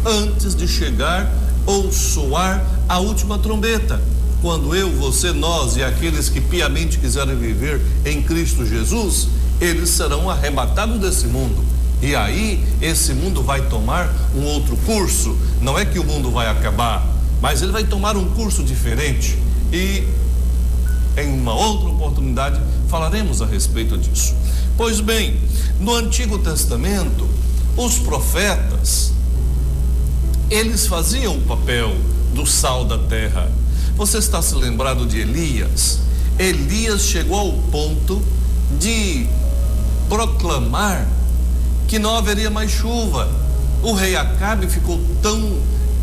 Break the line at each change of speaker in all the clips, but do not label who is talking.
antes de chegar ou soar a última trombeta. Quando eu, você, nós e aqueles que piamente quiserem viver em Cristo Jesus, eles serão arrebatados desse mundo. E aí, esse mundo vai tomar um outro curso. Não é que o mundo vai acabar, mas ele vai tomar um curso diferente. E em uma outra oportunidade falaremos a respeito disso. Pois bem, no Antigo Testamento, os profetas, eles faziam o papel do sal da terra. Você está se lembrado de Elias? Elias chegou ao ponto de proclamar que não haveria mais chuva. O rei Acabe ficou tão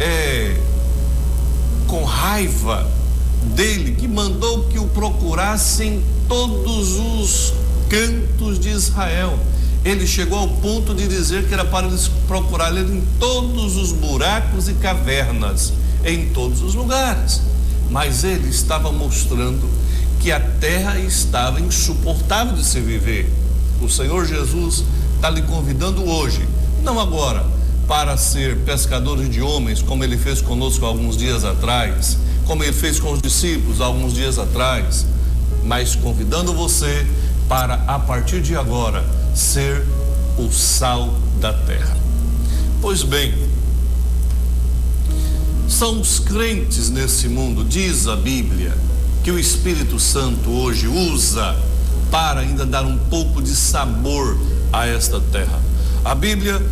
com raiva dele que mandou que o procurassem em todos os cantos de Israel. Ele chegou ao ponto de dizer que era para eles procurar ele em todos os buracos e cavernas, em todos os lugares. Mas ele estava mostrando que a terra estava insuportável de se viver. O Senhor Jesus está lhe convidando hoje, não agora, para ser pescadores de homens, como ele fez conosco alguns dias atrás, como ele fez com os discípulos alguns dias atrás, mas convidando você para, a partir de agora, ser o sal da terra. Pois bem, são os crentes nesse mundo, diz a Bíblia, que o Espírito Santo hoje usa para ainda dar um pouco de sabor a esta terra. A Bíblia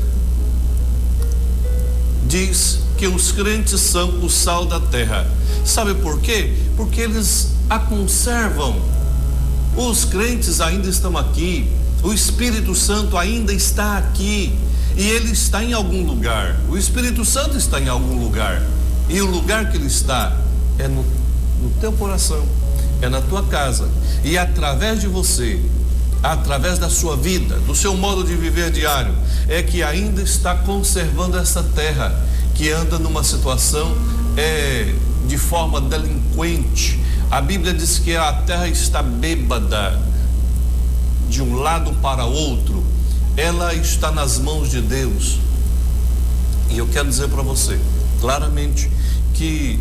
diz que os crentes são o sal da terra. Sabe por quê? Porque eles a conservam. Os crentes ainda estão aqui, o Espírito Santo ainda está aqui, e ele está em algum lugar. O Espírito Santo está em algum lugar, e o lugar que ele está é no teu coração, é na tua casa, e através de você, através da sua vida, do seu modo de viver diário, é que ainda está conservando essa terra que anda numa situação de forma delinquente. A Bíblia diz que a terra está bêbada de um lado para outro. Ela está nas mãos de Deus. E eu quero dizer para você claramente que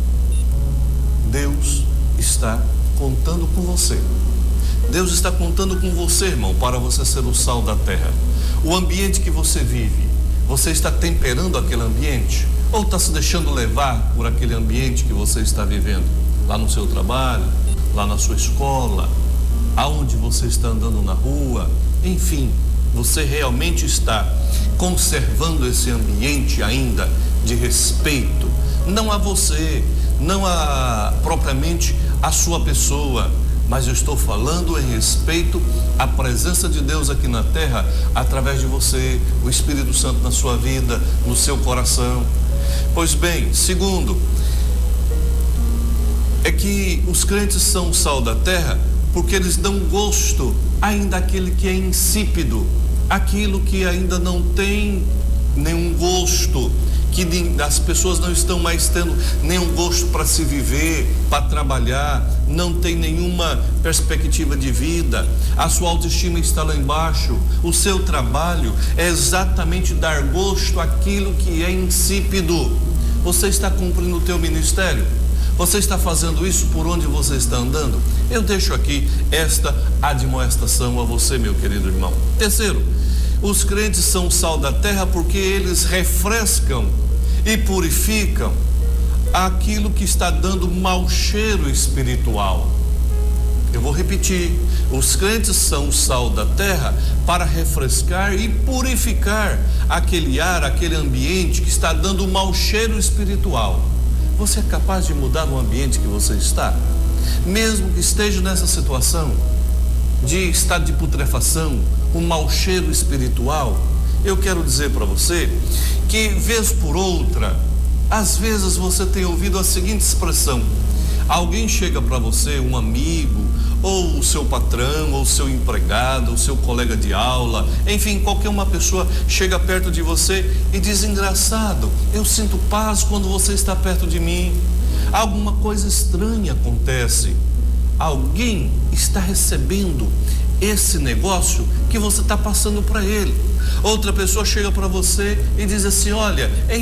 Deus está contando com você. Deus está contando com você, irmão, para você ser o sal da terra. O ambiente que você vive, você está temperando aquele ambiente? Ou está se deixando levar por aquele ambiente que você está vivendo? Lá no seu trabalho, lá na sua escola, aonde você está andando na rua, enfim, você realmente está conservando esse ambiente ainda de respeito, não a você, não a propriamente a sua pessoa, mas eu estou falando em respeito à presença de Deus aqui na terra, através de você, o Espírito Santo na sua vida, no seu coração. Pois bem, segundo, é que os crentes são o sal da terra porque eles dão gosto ainda àquele que é insípido, aquilo que ainda não tem nenhum gosto, que as pessoas não estão mais tendo nenhum gosto para se viver, para trabalhar, não tem nenhuma perspectiva de vida, a sua autoestima está lá embaixo. O seu trabalho é exatamente dar gosto àquilo que é insípido. Você está cumprindo o teu ministério? Você está fazendo isso por onde você está andando? Eu deixo aqui esta admoestação a você, meu querido irmão. Terceiro, os crentes são o sal da terra porque eles refrescam e purificam aquilo que está dando mau cheiro espiritual. Eu vou repetir, os crentes são o sal da terra para refrescar e purificar aquele ar, aquele ambiente que está dando mau cheiro espiritual. Você é capaz de mudar o ambiente que você está? Mesmo que esteja nessa situação de estado de putrefação, um mau cheiro espiritual, eu quero dizer para você que, vez por outra, às vezes você tem ouvido a seguinte expressão: alguém chega para você, um amigo, ou o seu patrão, ou o seu empregado, ou o seu colega de aula, enfim, qualquer uma pessoa chega perto de você e diz: engraçado, eu sinto paz quando você está perto de mim. Alguma coisa estranha acontece. Alguém está recebendo esse negócio que você está passando para ele. Outra pessoa chega para você e diz assim: olha, é